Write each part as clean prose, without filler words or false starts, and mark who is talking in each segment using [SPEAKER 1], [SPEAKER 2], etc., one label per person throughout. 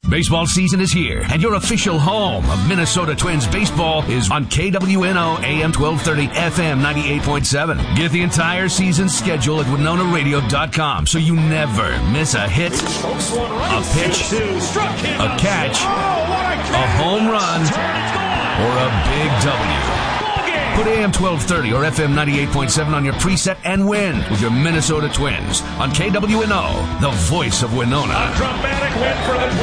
[SPEAKER 1] Baseball season is here, and your official home of Minnesota Twins baseball is on KWNO AM 1230 FM 98.7. Get the entire season schedule at WinonaRadio.com so you never miss a hit, a pitch, a catch, a home run, or a big W. Put AM 1230 or FM 98.7 on your preset and win with your Minnesota Twins on KWNO, the voice of Winona.
[SPEAKER 2] A dramatic win for the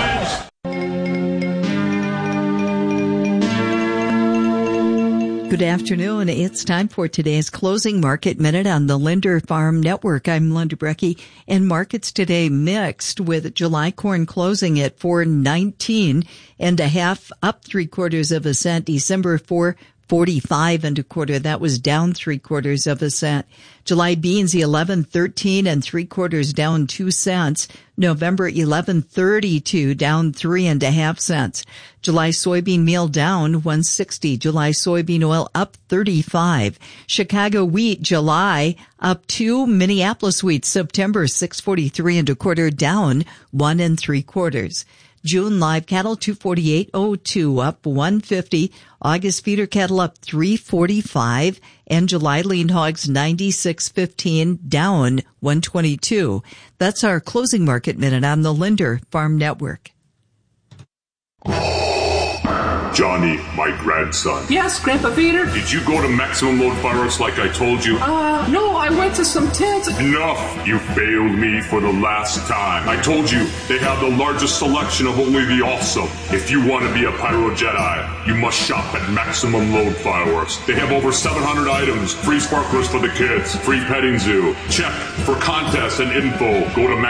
[SPEAKER 2] Twins.
[SPEAKER 3] Good afternoon. It's time for today's Closing Market Minute on the Linder Farm Network. I'm Linda Brecky, and markets today mixed, with July corn closing at $4.19 and a half, up 3/4 cents. December $4.45 and a quarter. That was down 3/4 cents. July beans 11.13 and 3/4, down 2 cents. November 11.32, down 3.5 cents. July soybean meal down 1.60. July soybean oil up 35. Chicago wheat July up 2. Minneapolis wheat September 6.43 and a quarter, down 1 3/4. June live cattle 248.02, up 150. August feeder cattle up 345, and July lean hogs 96.15, down 122. That's our Closing Market Minute on the Linder Farm Network.
[SPEAKER 4] Johnny, my grandson.
[SPEAKER 5] Yes, Grandpa Peter?
[SPEAKER 4] Did you go to Maximum Load Fireworks like I told you?
[SPEAKER 5] No, I went to some tents.
[SPEAKER 4] Enough! You failed me for the last time. I told you, they have the largest selection of only the awesome. If you want to be a Pyro Jedi, you must shop at Maximum Load Fireworks. They have over 700 items, free sparklers for the kids, free petting zoo. Check for contests and info. Go to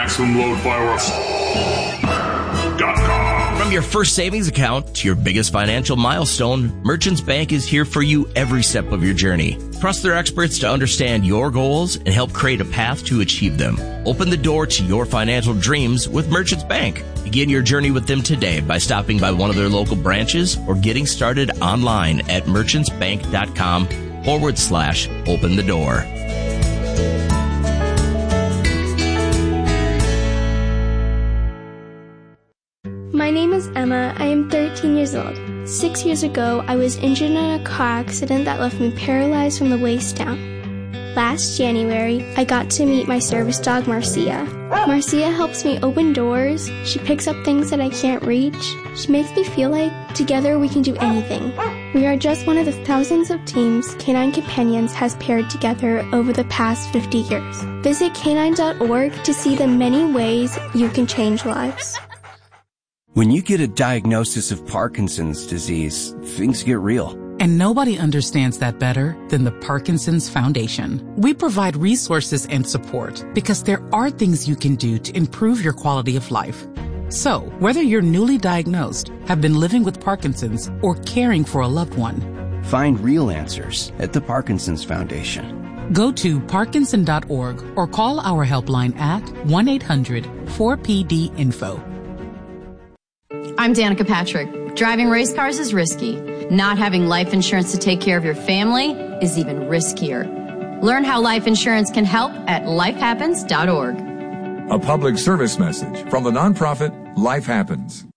[SPEAKER 4] MaximumLoadFireworks.com.
[SPEAKER 6] From your first savings account to your biggest financial milestone, Merchants Bank is here for you every step of your journey. Trust their experts to understand your goals and help create a path to achieve them. Open the door to your financial dreams with Merchants Bank. Begin your journey with them today by stopping by one of their local branches or getting started online at merchantsbank.com/open the door.
[SPEAKER 7] My name is Emma. I am 13 years old. 6 years ago, I was injured in a car accident that left me paralyzed from the waist down. Last January, I got to meet my service dog, Marcia. Marcia helps me open doors. She picks up things that I can't reach. She makes me feel like together we can do anything. We are just one of the thousands of teams Canine Companions has paired together over the past 50 years. Visit canine.org to see the many ways you can change lives.
[SPEAKER 8] When you get a diagnosis of Parkinson's disease, things get real.
[SPEAKER 9] And nobody understands that better than the Parkinson's Foundation. We provide resources and support because there are things you can do to improve your quality of life. So, whether you're newly diagnosed, have been living with Parkinson's, or caring for a loved one,
[SPEAKER 8] find real answers at the Parkinson's Foundation.
[SPEAKER 9] Go to parkinson.org or call our helpline at 1-800-4PD-INFO.
[SPEAKER 10] I'm Danica Patrick. Driving race cars is risky. Not having life insurance to take care of your family is even riskier. Learn how life insurance can help at lifehappens.org.
[SPEAKER 11] A public service message from the nonprofit Life Happens.